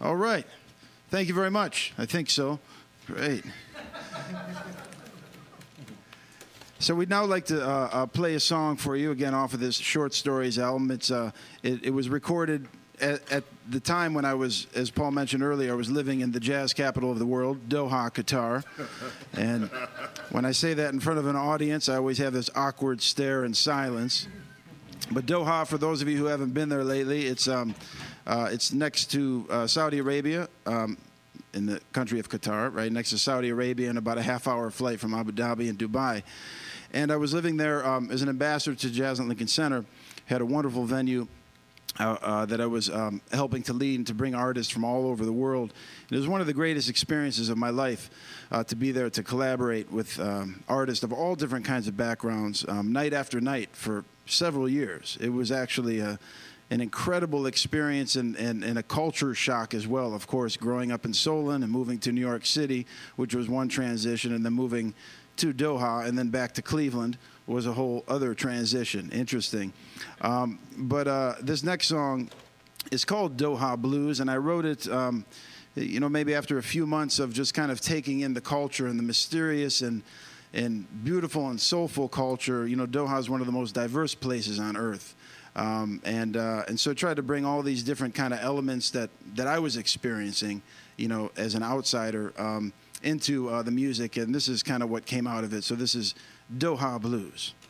All right. Thank you very much. I think so. Great. So we'd now like to play a song for you again off of this Short Stories album. It was recorded at the time when I was, as Paul mentioned earlier, I was living in the jazz capital of the world, Doha, Qatar. And when I say that in front of an audience, I always have this awkward stare and silence. But Doha, for those of you who haven't been there lately, it's next to Saudi Arabia, in the country of Qatar, right next to Saudi Arabia, and about a half-hour flight from Abu Dhabi and Dubai. And I was living there as an ambassador to Jazz at Lincoln Center. Had a wonderful venue that I was helping to lead and to bring artists from all over the world. And it was one of the greatest experiences of my life to be there to collaborate with artists of all different kinds of backgrounds, night after night for several years. It was actually an incredible experience and a culture shock as well, of course, growing up in Solon and moving to New York City, which was one transition, and then moving to Doha and then back to Cleveland was a whole other transition. Interesting. But this next song is called Doha Blues, and I wrote it, you know, maybe after a few months of just kind of taking in the culture and the mysterious and beautiful and soulful culture. You know, Doha is one of the most diverse places on earth. And so I tried to bring all these different kind of elements that I was experiencing, you know, as an outsider, into the music, and this is kind of what came out of it. So this is Doha Blues.